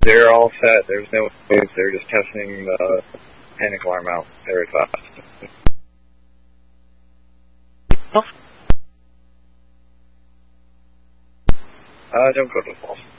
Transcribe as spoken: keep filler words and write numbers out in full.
They're all set. There's no waves. They're just testing the panic alarm out very fast. Uh, don't go to the falls.